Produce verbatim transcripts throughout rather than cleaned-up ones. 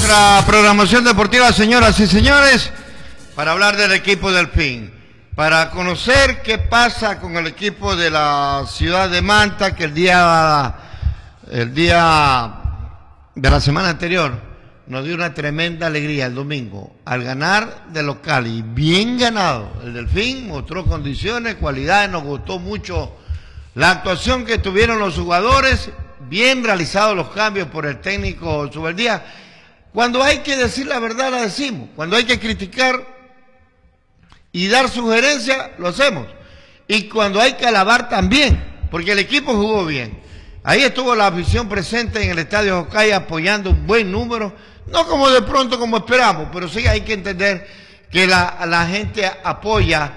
nuestra programación deportiva, señoras y señores, para hablar del equipo Delfín, para conocer qué pasa con el equipo de la ciudad de Manta, que el día, el día de la semana anterior nos dio una tremenda alegría el domingo, al ganar de local, y bien ganado. El Delfín mostró condiciones, cualidades, nos gustó mucho la actuación que tuvieron los jugadores, bien realizados los cambios por el técnico Subeldía. Cuando hay que decir la verdad la decimos, cuando hay que criticar y dar sugerencias lo hacemos, y cuando hay que alabar también, porque el equipo jugó bien. Ahí estuvo la afición presente en el Estadio Jocay apoyando un buen número, no como de pronto como esperamos, pero sí hay que entender que la, la gente apoya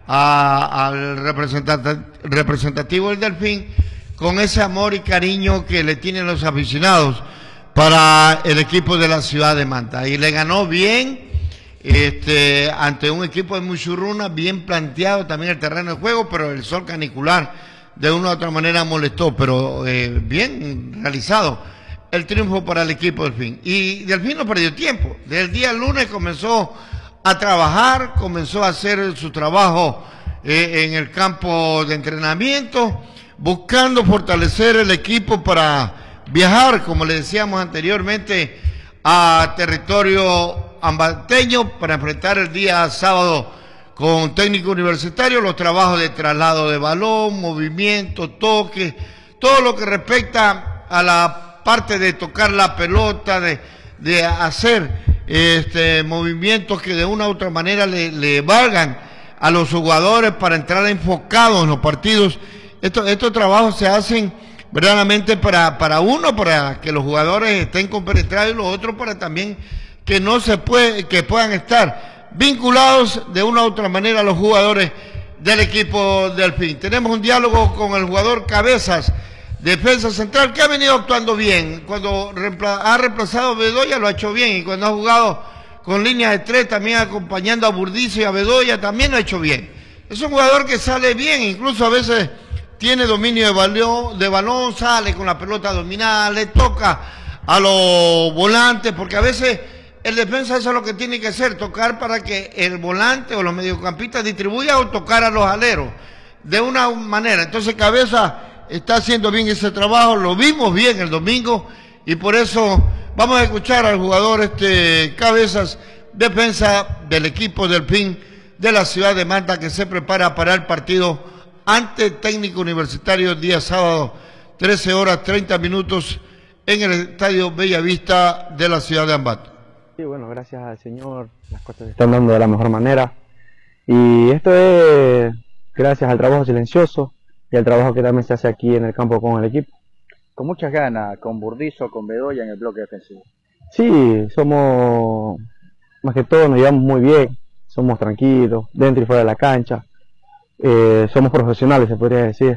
a, al representativo del Delfín con ese amor y cariño que le tienen los aficionados para el equipo de la ciudad de Manta. Y le ganó bien este, ante un equipo de Muchurruna, bien planteado también el terreno de juego, pero el sol canicular de una u otra manera molestó, pero eh, bien realizado el triunfo para el equipo Delfín. Y Delfín no perdió tiempo. Desde el día lunes comenzó a trabajar, comenzó a hacer su trabajo eh, en el campo de entrenamiento, buscando fortalecer el equipo para viajar, como le decíamos anteriormente, a territorio ambateño para enfrentar el día sábado con técnico universitario los trabajos de traslado de balón, movimiento, toque, todo lo que respecta a la parte de tocar la pelota, de, de hacer este, movimientos que de una u otra manera le, le valgan a los jugadores para entrar enfocados en los partidos. Estos, estos trabajos se hacen verdaderamente para, para uno, para que los jugadores estén compenetrados, y los otros para también que no se puede, que puedan estar vinculados de una u otra manera a los jugadores del equipo Delfín. Tenemos un diálogo con el jugador Cabezas, defensa central, que ha venido actuando bien. Cuando reempla, ha reemplazado a Bedoya lo ha hecho bien, y cuando ha jugado con línea de tres también acompañando a Burdizo y a Bedoya también lo ha hecho bien. Es un jugador que sale bien, incluso a veces tiene dominio de balón, de balón, sale con la pelota dominada, le toca a los volantes, porque a veces el defensa eso es lo que tiene que hacer, tocar para que el volante o los mediocampistas distribuyan o tocar a los aleros de una manera. Entonces Cabeza está haciendo bien ese trabajo, lo vimos bien el domingo, y por eso vamos a escuchar al jugador este Cabezas, defensa del equipo Delfín de la ciudad de Manta, que se prepara para el partido ante Técnico Universitario el día sábado, trece horas treinta minutos, en el Estadio Bellavista de la ciudad de Ambato. Sí, bueno, gracias al Señor, las cosas se están dando de la mejor manera, y esto es gracias al trabajo silencioso y al trabajo que también se hace aquí en el campo con el equipo. Con muchas ganas, con Burdizo, con Bedoya en el bloque defensivo. Sí, somos, más que todo nos llevamos muy bien, somos tranquilos, dentro y fuera de la cancha, eh, somos profesionales, se podría decir,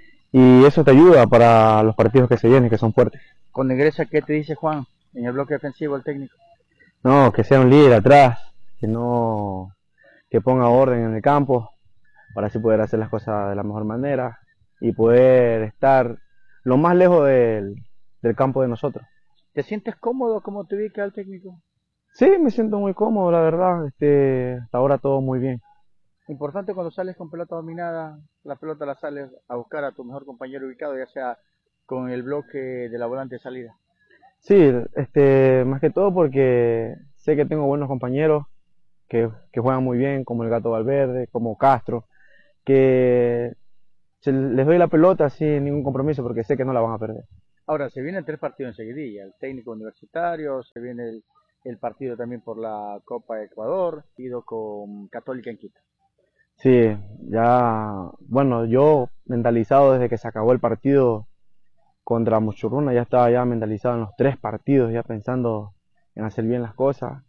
y eso te ayuda para los partidos que se vienen, que son fuertes. Cuando ingresa, ¿qué te dice Juan en el bloque defensivo el técnico? No, que sea un líder atrás, que no, que ponga orden en el campo, para así poder hacer las cosas de la mejor manera y poder estar lo más lejos del, del campo de nosotros. ¿Te sientes cómodo como te ubica el técnico? Sí, me siento muy cómodo, la verdad, este, hasta ahora todo muy bien. Importante cuando sales con pelota dominada, la pelota la sales a buscar a tu mejor compañero ubicado, ya sea con el bloque de la volante de salida. Sí, este, más que todo porque sé que tengo buenos compañeros que, que juegan muy bien, como el Gato Valverde, como Castro, que se les doy la pelota sin ningún compromiso porque sé que no la van a perder. Ahora, se vienen tres partidos enseguidilla, el técnico universitario, se viene el, el partido también por la Copa de Ecuador, ido con Católica en Quito. Sí, ya, bueno, yo mentalizado desde que se acabó el partido contra Muchurruna, ya estaba ya mentalizado en los tres partidos, ya pensando en hacer bien las cosas,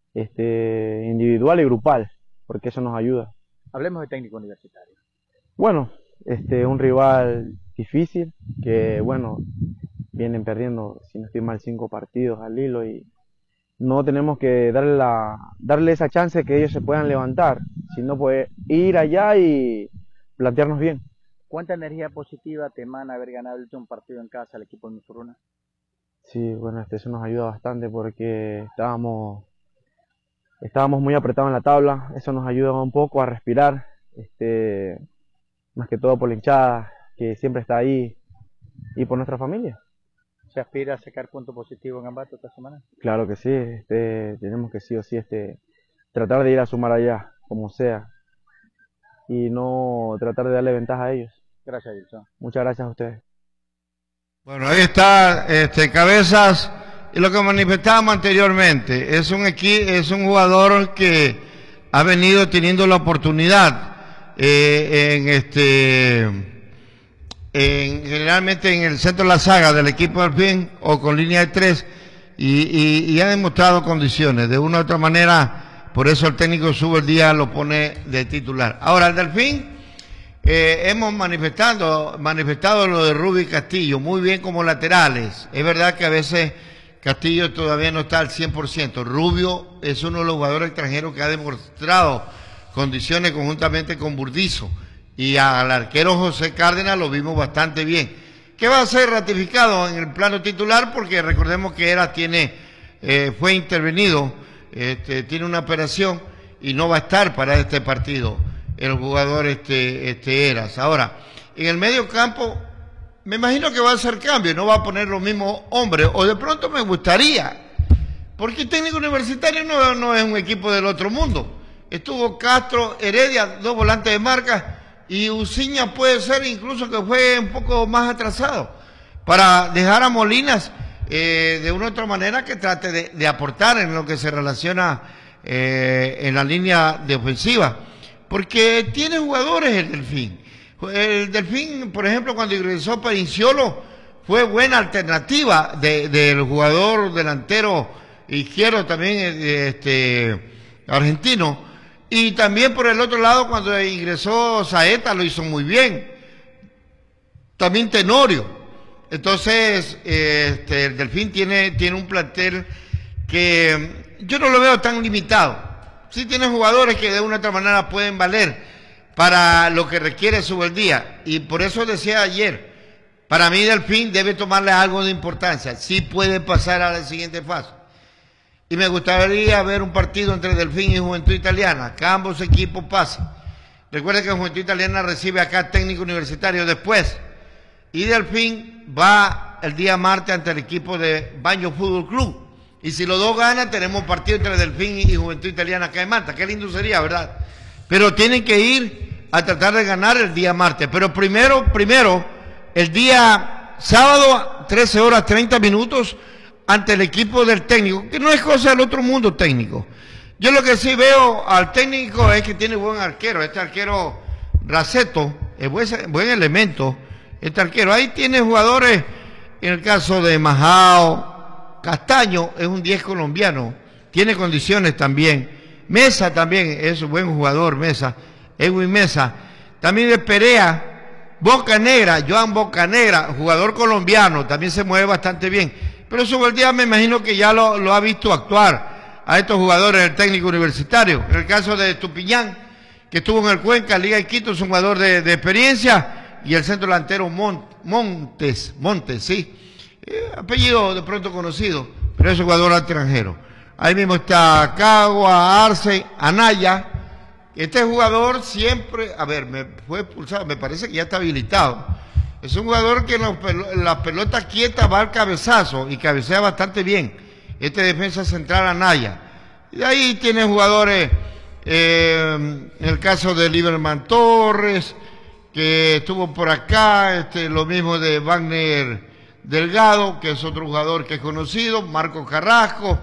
este, individual y grupal, porque eso nos ayuda. Hablemos de técnico universitario. Bueno, este, un rival difícil, que bueno, vienen perdiendo, si no estoy mal, cinco partidos al hilo, y no tenemos que darle, la, darle esa chance que ellos se puedan levantar, sino pues ir allá y plantearnos bien. ¿Cuánta energía positiva te emana haber ganado el último partido en casa al equipo de Muchurruna? Sí, bueno, este, eso nos ayuda bastante porque estábamos, estábamos muy apretados en la tabla, eso nos ayuda un poco a respirar, este, más que todo por la hinchada, que siempre está ahí, y por nuestra familia. ¿Se aspira a sacar punto positivo en Ambato esta semana? Claro que sí, este, tenemos que sí o sí este, tratar de ir a sumar allá, como sea, y no tratar de darle ventaja a ellos. Gracias, Wilson. Muchas gracias a ustedes. Bueno, ahí está este, Cabezas, y lo que manifestábamos anteriormente, es un, equi es un jugador que ha venido teniendo la oportunidad eh, en este... En, generalmente en el centro de la saga del equipo del Delfín o con línea de tres y, y, y ha demostrado condiciones de una u otra manera, por eso el técnico sube el día, lo pone de titular. Ahora el Delfín eh, hemos manifestado manifestado lo de Rubio y Castillo muy bien como laterales. Es verdad que a veces Castillo todavía no está al cien por ciento. Rubio es uno de los jugadores extranjeros que ha demostrado condiciones conjuntamente con Burdizo. Y al arquero José Cárdenas lo vimos bastante bien. ¿Qué va a ser ratificado en el plano titular? Porque recordemos que Eras tiene, eh, fue intervenido, este, tiene una operación y no va a estar para este partido el jugador este, este Eras. Ahora, en el medio campo, me imagino que va a hacer cambio, no va a poner los mismos hombres, o de pronto me gustaría, porque el técnico universitario no, no es un equipo del otro mundo. Estuvo Castro, Heredia, dos volantes de marca, y Uciña puede ser incluso que fue un poco más atrasado para dejar a Molinas eh, de una u otra manera que trate de, de aportar en lo que se relaciona eh, en la línea de ofensiva, porque tiene jugadores el Delfín. El Delfín, por ejemplo, cuando ingresó Perinciolo fue buena alternativa de, del jugador delantero izquierdo también este argentino. Y también por el otro lado, cuando ingresó Saeta, lo hizo muy bien. También Tenorio. Entonces, este, el Delfín tiene, tiene un plantel que yo no lo veo tan limitado. Sí tiene jugadores que de una u otra manera pueden valer para lo que requiere su día. Y por eso decía ayer, para mí Delfín debe tomarle algo de importancia. Sí puede pasar a la siguiente fase. Y me gustaría ver un partido entre Delfín y Juventud Italiana, que ambos equipos pasen. Recuerden que Juventud Italiana recibe acá técnico universitario después. Y Delfín va el día martes ante el equipo de Baño Fútbol Club. Y si los dos ganan, tenemos un partido entre Delfín y Juventud Italiana acá en Manta. Qué lindo sería, ¿verdad? Pero tienen que ir a tratar de ganar el día martes. Pero primero, primero, el día sábado, trece horas treinta minutos, ante el equipo del técnico, que no es cosa del otro mundo técnico. Yo lo que sí veo al técnico es que tiene buen arquero, este arquero Raceto, es buen, buen elemento, este arquero. Ahí tiene jugadores, en el caso de Majao, Castaño es un diez colombiano, tiene condiciones también. Mesa también es un buen jugador, Mesa, Edwin Mesa. También de Perea, Bocanegra, Joan Bocanegra, jugador colombiano, también se mueve bastante bien. Pero eso el día me imagino que ya lo, lo ha visto actuar a estos jugadores del técnico universitario. En el caso de Tupiñán, que estuvo en el Cuenca, Liga de Quito, es un jugador de, de experiencia, y el centro delantero Mont, Montes, Montes, sí, eh, apellido de pronto conocido, pero es un jugador extranjero. Ahí mismo está Cagua, Arce, Anaya. Este jugador siempre, a ver, me fue expulsado, me parece que ya está habilitado. Es un jugador que en la pelota quieta va al cabezazo y cabecea bastante bien. Este defensa central Anaya. Y de ahí tiene jugadores, eh, en el caso de Liberman Torres, que estuvo por acá, este, lo mismo de Wagner Delgado, que es otro jugador que es conocido, Marco Carrasco.